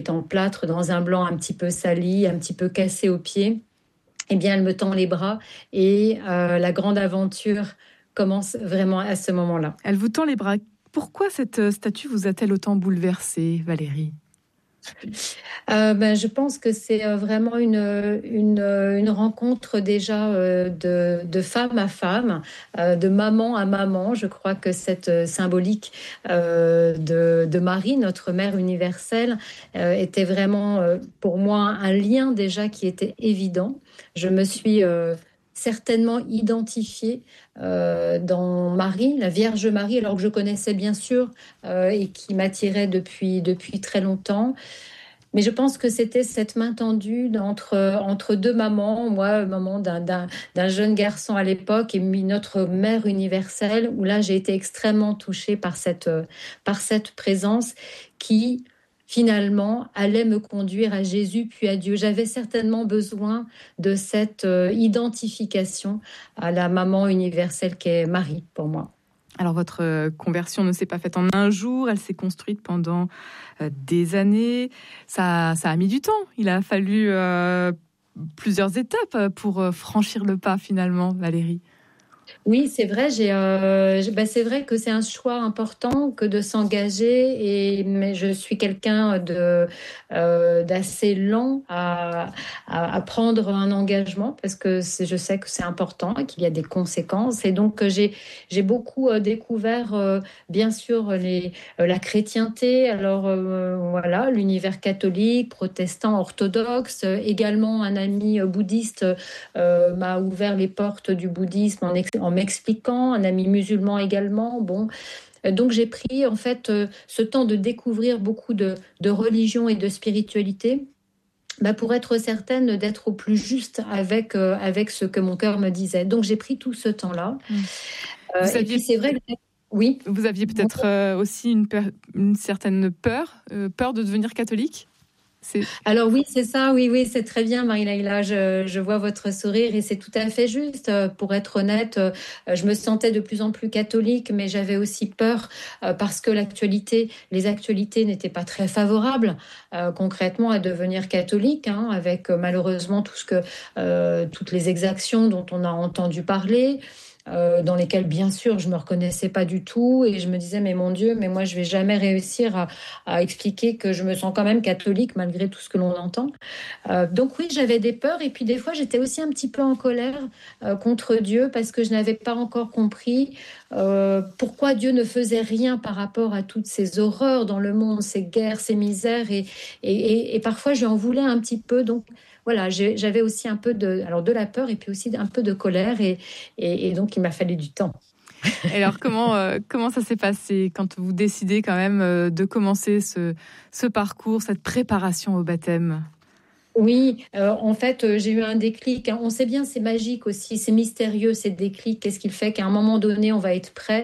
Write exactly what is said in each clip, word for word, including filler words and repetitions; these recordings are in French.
est en plâtre, dans un blanc un petit peu sali, un petit peu cassé aux pieds. Eh bien, elle me tend les bras et euh, la grande aventure commence vraiment à ce moment-là. Elle vous tend les bras. Pourquoi cette statue vous a-t-elle autant bouleversée, Valérie ? Euh, ben, je pense que c'est euh, vraiment une, une, une rencontre déjà euh, de, de femme à femme, euh, de maman à maman. Je crois que cette euh, symbolique euh, de, de Marie, notre mère universelle, euh, était vraiment euh, pour moi un lien déjà qui était évident. Je me suis euh, certainement identifiée euh, dans Marie, la Vierge Marie, alors que je connaissais bien sûr euh, et qui m'attirait depuis, depuis très longtemps. Mais je pense que c'était cette main tendue entre, entre deux mamans, moi, maman d'un, d'un, d'un jeune garçon à l'époque, et notre mère universelle, où là, j'ai été extrêmement touchée par cette, par cette présence qui, finalement, allait me conduire à Jésus puis à Dieu. J'avais certainement besoin de cette euh, identification à la maman universelle qu'est Marie, pour moi. Alors, votre conversion ne s'est pas faite en un jour, elle s'est construite pendant euh, des années. Ça, ça a mis du temps. Il a fallu euh, plusieurs étapes pour franchir le pas, finalement, Valérie. Oui, c'est vrai. J'ai, euh, ben c'est vrai que c'est un choix important que de s'engager. Et mais je suis quelqu'un de euh, d'assez lent à, à, à prendre un engagement parce que c'est, je sais que c'est important et qu'il y a des conséquences. Et donc j'ai j'ai beaucoup euh, découvert, euh, bien sûr, les euh, la chrétienté. Alors euh, voilà, l'univers catholique, protestant, orthodoxe. Également, un ami bouddhiste euh, m'a ouvert les portes du bouddhisme en ex- en m'expliquant, un ami musulman également. Bon, donc j'ai pris en fait euh, ce temps de découvrir beaucoup de, de religion et de spiritualité. Bah, pour être certaine d'être au plus juste avec, euh, avec ce que mon cœur me disait. Donc j'ai pris tout ce temps-là. Mmh. Euh, Vous et aviez, puis c'est vrai que... Oui. Vous aviez peut-être euh, aussi une, per- une certaine peur, euh, peur de devenir catholique ? C'est... Alors oui, c'est ça, oui, oui, c'est très bien, Marie-Laïla, je, je vois votre sourire et c'est tout à fait juste. Pour être honnête, je me sentais de plus en plus catholique, mais j'avais aussi peur parce que l'actualité, les actualités n'étaient pas très favorables euh, concrètement à devenir catholique, hein, avec malheureusement tout ce que, euh, toutes les exactions dont on a entendu parler. Euh, dans lesquelles, bien sûr, je me reconnaissais pas du tout et je me disais, mais mon Dieu, mais moi, je vais jamais réussir à, à expliquer que je me sens quand même catholique malgré tout ce que l'on entend. Euh, donc oui, j'avais des peurs et puis des fois, j'étais aussi un petit peu en colère euh, contre Dieu parce que je n'avais pas encore compris euh, pourquoi Dieu ne faisait rien par rapport à toutes ces horreurs dans le monde, ces guerres, ces misères et, et, et, et parfois, je lui en voulais un petit peu. Donc voilà, j'ai, j'avais aussi un peu de, alors de la peur et puis aussi un peu de colère et, et, et donc il m'a fallu du temps. Et alors comment, euh, comment ça s'est passé quand vous décidez quand même euh, de commencer ce, ce parcours, cette préparation au baptême ? Oui, euh, en fait, euh, j'ai eu un déclic. Hein. On sait bien, c'est magique aussi, c'est mystérieux, ces déclics. Qu'est-ce qu'il fait qu'à un moment donné, on va être prêt.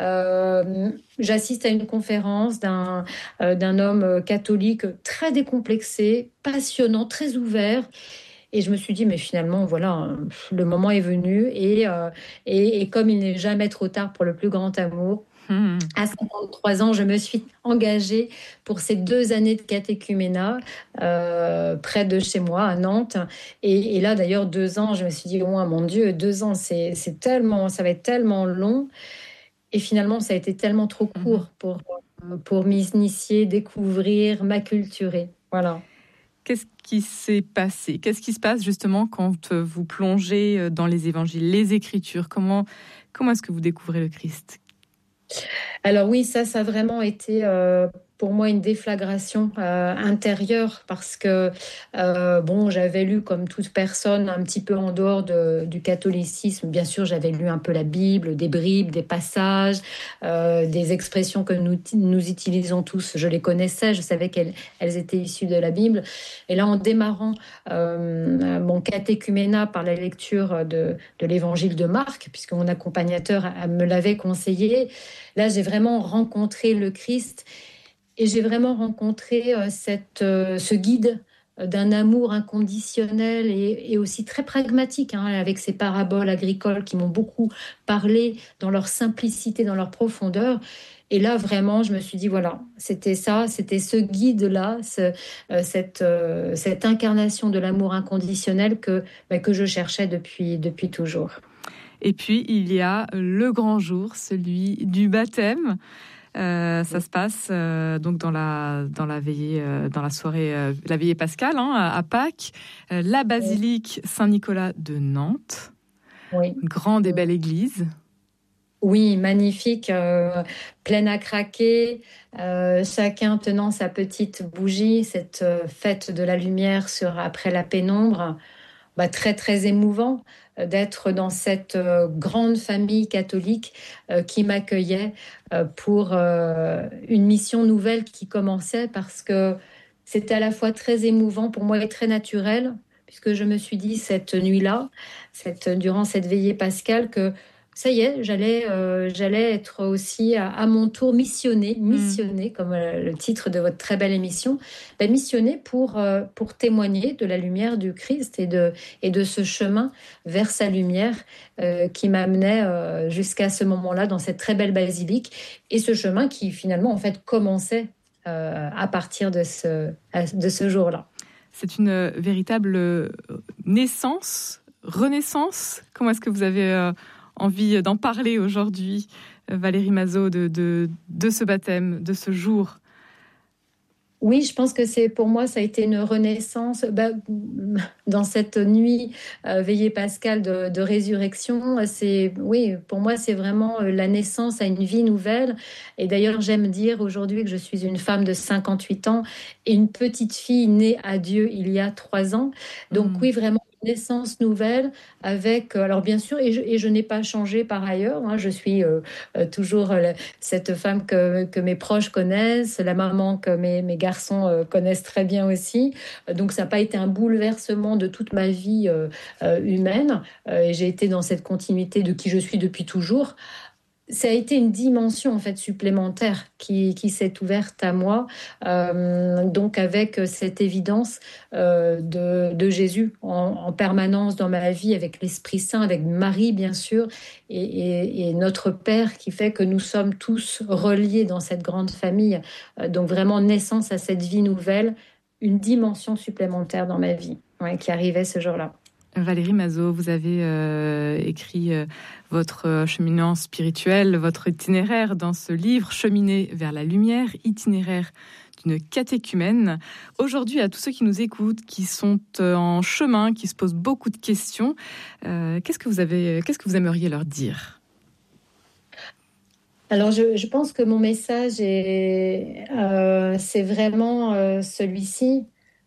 Euh, j'assiste à une conférence d'un, euh, d'un homme catholique très décomplexé, passionnant, très ouvert. Et je me suis dit, mais finalement, voilà, le moment est venu. Et, euh, et, et comme il n'est jamais trop tard pour le plus grand amour, Mmh. à cinquante-trois ans, je me suis engagée pour ces deux années de catéchuménat euh, près de chez moi, à Nantes. Et, et là, d'ailleurs, deux ans, je me suis dit, oh mon Dieu, deux ans, c'est, c'est tellement, ça va être tellement long. Et finalement, ça a été tellement trop court pour, pour m'initier, découvrir, m'acculturer. Voilà. Qu'est-ce qui s'est passé ? Qu'est-ce qui se passe justement quand vous plongez dans les évangiles, les Écritures ? Comment, comment est-ce que vous découvrez le Christ ? Alors oui, ça, ça a vraiment été euh, pour moi une déflagration euh, intérieure parce que, euh, bon, j'avais lu comme toute personne un petit peu en dehors de, du catholicisme. Bien sûr, j'avais lu un peu la Bible, des bribes, des passages, euh, des expressions que nous, nous utilisons tous. Je les connaissais, je savais qu'elles elles étaient issues de la Bible. Et là, en démarrant euh, mon catéchuménat par la lecture de, de l'évangile de Marc, puisque mon accompagnateur me l'avait conseillé, là, j'ai vraiment rencontré le Christ et j'ai vraiment rencontré euh, cette, euh, ce guide d'un amour inconditionnel et, et aussi très pragmatique, hein, avec ces paraboles agricoles qui m'ont beaucoup parlé dans leur simplicité, dans leur profondeur. Et là, vraiment, je me suis dit, voilà, c'était ça, c'était ce guide-là, ce- euh, cette, euh, cette incarnation de l'amour inconditionnel que, bah, que je cherchais depuis, depuis toujours. Et puis, il y a le grand jour, celui du baptême. Euh, ça se passe euh, donc dans la dans la veillée euh, dans la soirée euh, la veillée pascale hein, à, à Pâques, euh, la basilique Saint-Nicolas de Nantes, Oui. une grande et belle église. Oui, magnifique, euh, pleine à craquer, euh, chacun tenant sa petite bougie, cette euh, fête de la lumière sur après la pénombre. Bah, très très émouvant euh, d'être dans cette euh, grande famille catholique euh, qui m'accueillait euh, pour euh, une mission nouvelle qui commençait, parce que c'était à la fois très émouvant pour moi et très naturel, puisque je me suis dit cette nuit-là, cette, durant cette veillée pascale, que ça y est, j'allais euh, j'allais être aussi à, à mon tour missionnée, Mm. missionnée, comme euh, le titre de votre très belle émission, ben, missionnée pour, euh, pour témoigner de la lumière du Christ et de, et de ce chemin vers sa lumière euh, qui m'amenait euh, jusqu'à ce moment-là dans cette très belle basilique, et ce chemin qui finalement en fait commençait euh, à partir de ce, de ce jour-là. C'est une véritable naissance, renaissance. Comment est-ce que vous avez euh, envie d'en parler aujourd'hui, Valérie Mazot, de, de, de ce baptême, de ce jour? Oui, je pense que c'est pour moi, ça a été une renaissance bah, dans cette nuit euh, veillée pascale de, de résurrection. C'est, oui, pour moi, c'est vraiment euh, la naissance à une vie nouvelle. Et d'ailleurs, j'aime dire aujourd'hui que je suis une femme de cinquante-huit ans et une petite fille née à Dieu il y a trois ans. Donc Mm. oui, vraiment une naissance nouvelle avec, euh, alors bien sûr, et je, et je n'ai pas changé par ailleurs. Hein, je suis euh, euh, toujours euh, cette femme que, que mes proches connaissent, la maman que mes, mes garçons euh, connaissent très bien aussi. Euh, Donc ça n'a pas été un bouleversement de toute ma vie euh, euh, humaine. Euh, et j'ai été dans cette continuité de qui je suis depuis toujours. Ça a été une dimension en fait supplémentaire qui, qui s'est ouverte à moi, euh, donc avec cette évidence euh, de, de Jésus en, en permanence dans ma vie, avec l'Esprit Saint, avec Marie bien sûr, et, et, et notre Père qui fait que nous sommes tous reliés dans cette grande famille. Euh, donc vraiment naissance à cette vie nouvelle, une dimension supplémentaire dans ma vie, ouais, qui arrivait ce jour-là. Valérie Mazot, vous avez euh, écrit euh, votre cheminement spirituel, votre itinéraire dans ce livre, Cheminer vers la lumière, itinéraire d'une catéchumène. Aujourd'hui, à tous ceux qui nous écoutent, qui sont en chemin, qui se posent beaucoup de questions, euh, qu'est-ce que vous avez, qu'est-ce que vous aimeriez leur dire ? Alors, je, je pense que mon message est, euh, c'est vraiment euh, celui-ci.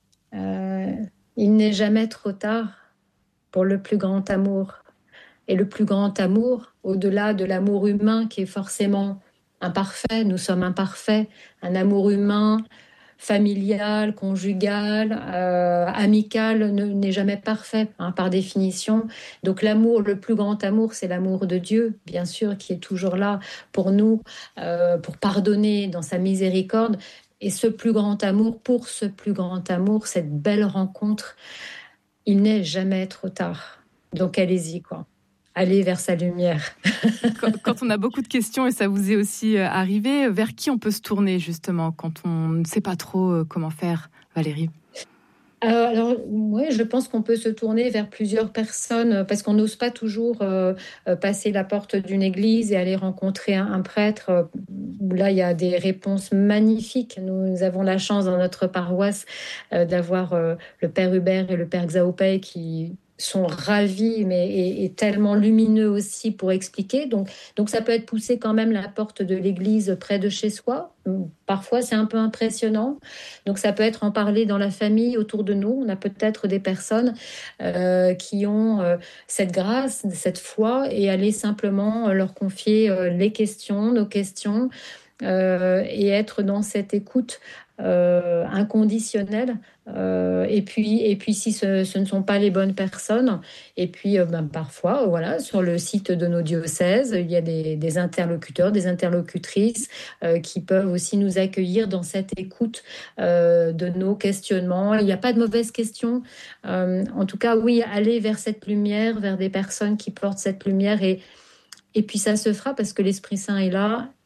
Euh, il n'est jamais trop tard pour le plus grand amour. Et le plus grand amour, au-delà de l'amour humain qui est forcément imparfait, nous sommes imparfaits, un amour humain, familial, conjugal, euh, amical, ne- n'est jamais parfait, hein, par définition. Donc l'amour, le plus grand amour, c'est l'amour de Dieu, bien sûr, qui est toujours là pour nous, euh, pour pardonner dans sa miséricorde. Et ce plus grand amour, pour ce plus grand amour, cette belle rencontre, il n'est jamais trop tard. Donc allez-y, quoi. Allez vers sa lumière. Quand, quand on a beaucoup de questions, et ça vous est aussi euh, arrivé, vers qui on peut se tourner justement quand on ne sait pas trop euh, comment faire, Valérie ? Euh, alors, oui, je pense qu'on peut se tourner vers plusieurs personnes euh, parce qu'on n'ose pas toujours euh, euh, passer la porte d'une église et aller rencontrer un, un prêtre. Euh, où là, il y a des réponses magnifiques. Nous, nous avons la chance dans notre paroisse euh, d'avoir euh, le père Hubert et le père Xaopei qui sont ravis, mais et, et tellement lumineux aussi pour expliquer. Donc, donc, ça peut être pousser quand même la porte de l'église près de chez soi. Parfois, c'est un peu impressionnant. Donc ça peut être en parler dans la famille, autour de nous. On a peut-être des personnes euh, qui ont euh, cette grâce, cette foi, et aller simplement euh, leur confier euh, les questions, nos questions, euh, et être dans cette écoute euh, inconditionnelle. Euh, et puis, et puis si ce, ce ne sont pas les bonnes personnes, et puis euh, ben, parfois, voilà, sur le site de nos diocèses, il y a des, des interlocuteurs, des interlocutrices euh, qui peuvent aussi nous accueillir dans cette écoute euh, de nos questionnements. Il n'y a pas de mauvaises questions. Euh, en tout cas, oui, aller vers cette lumière, vers des personnes qui portent cette lumière, et, et puis ça se fera parce que l'Esprit Saint est là.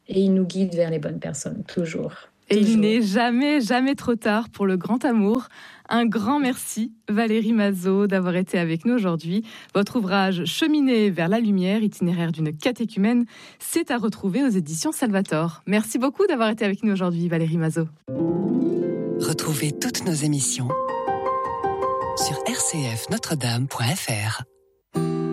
et il nous guide vers les bonnes personnes, toujours. Et toujours. il n'est jamais, jamais trop tard pour le grand amour. Un grand merci, Valérie Mazot, d'avoir été avec nous aujourd'hui. Votre ouvrage « Cheminer vers la lumière, itinéraire d'une catéchumène », c'est à retrouver aux éditions Salvator. Merci beaucoup d'avoir été avec nous aujourd'hui, Valérie Mazot. Retrouvez toutes nos émissions sur r c f notre dame point f r.